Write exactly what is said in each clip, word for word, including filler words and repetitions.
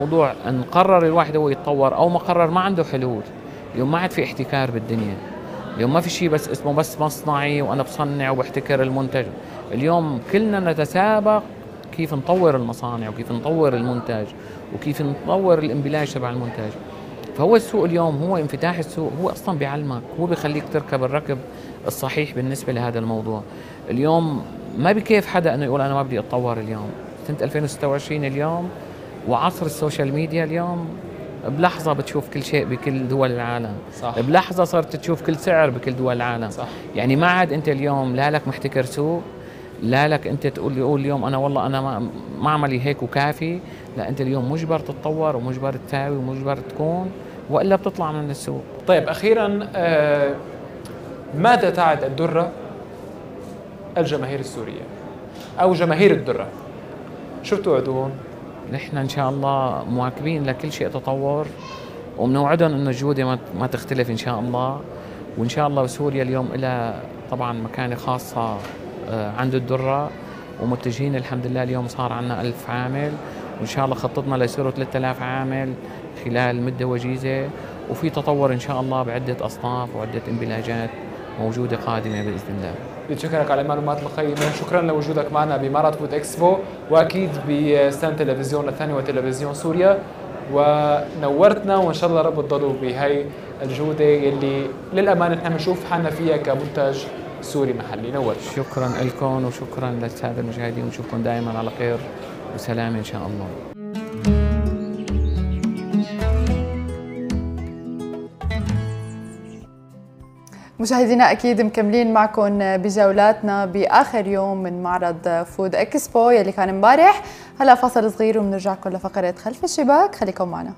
موضوع ان قرر الواحد هو يتطور او ما قرر ما عنده حلول. اليوم ما عاد في احتكار بالدنيا، اليوم ما في شيء بس اسمه بس مصنعي وانا بصنع وبحتكر المنتج. اليوم كلنا نتسابق كيف نطور المصانع وكيف نطور المنتج وكيف نطور الانبلاج تبع المنتج. فهو السوق اليوم هو انفتاح السوق هو اصلا بيعلمك، هو بيخليك تركب الركب الصحيح بالنسبه لهذا الموضوع. اليوم ما بكيف حدا انه يقول انا ما بدي اتطور اليوم. سنه ألفين وستة وعشرين اليوم وعصر السوشيال ميديا اليوم بلحظة بتشوف كل شيء بكل دول العالم. صح. بلحظة صرت تشوف كل سعر بكل دول العالم. صح. يعني ما عاد انت اليوم لا لك محتكر سوق، لا لك انت تقول يقول اليوم انا والله انا معملي هيك وكافي، لا انت اليوم مجبر تتطور ومجبر تساوي ومجبر تكون، والا بتطلع من السوق. طيب اخيرا آه ماذا تعد الدرة الجماهير السورية او جماهير الدرة؟ شو بتوعدون؟ نحن ان شاء الله مواكبين لكل شيء تطور، وبنوعدهم انه الجوده ما تختلف ان شاء الله. وان شاء الله سوريا اليوم لها طبعا مكانه خاصه عند الدره، ومتجهين الحمد لله. اليوم صار عندنا ألف عامل، وان شاء الله خططنا ليصيروا ثلاثة آلاف عامل خلال مده وجيزه، وفي تطور ان شاء الله بعده اصناف وعده انبلاجات موجوده قادمه باذن الله. بتشكرك على المعلومات القيمة، شكرا لوجودك معنا بمعرض فود اكسبو، واكيد بستان تلفزيون الثاني وتلفزيون سوريا، ونورتنا وان شاء الله رب تضلوا بهي الجودة اللي للأمانة نحن بنشوف حالنا فيها كمنتج سوري محلي. نورت. شكرا لكم وشكرا للسادة المشاهدين، ونشوفكم دائما على خير وسلام ان شاء الله. مشاهدينا أكيد مكملين معكم بجولاتنا بآخر يوم من معرض فود اكسبو يلي كان امبارح. هلا فاصل صغير وبنرجعكم لفقرة خلف الشباك، خليكم معنا.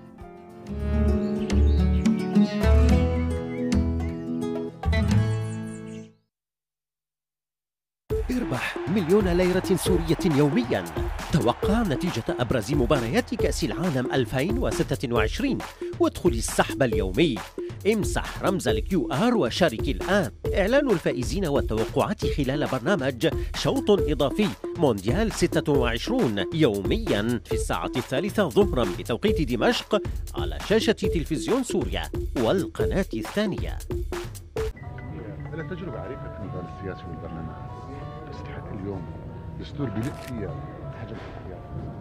اربح مليون ليرة سورية يوميا. توقع نتيجة أبرز مباريات كأس العالم ألفين وستة وعشرين وادخل السحب اليومي. امسح رمز الكيو آر وشارك الآن. إعلان الفائزين والتوقعات خلال برنامج شوط إضافي مونديال ستة وعشرين يوميا في الساعة الثالثة ظهرا بتوقيت دمشق على شاشة تلفزيون سوريا والقناة الثانية. أنا تجربة عريقة في المجال السياسي والبرلمان، بس لحد اليوم دستور بيلق فيها حجم الحياة.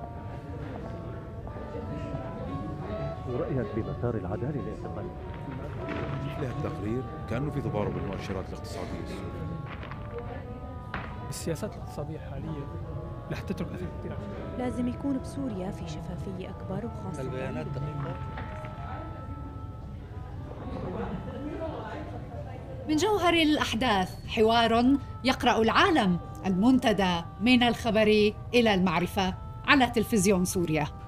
ورأيك بمسار العدالة الاعتقالي؟ له التقرير كأنه في تضارب المؤشرات الاقتصادية السورية. السياسات الاقتصادية الحالية رح تترك أثر كثير. لازم يكون بسوريا في شفافية أكبر وخاصة البيانات دقيقة. من جوهر الأحداث حوار يقرأ العالم، المنتدى من الخبر إلى المعرفة على تلفزيون سوريا.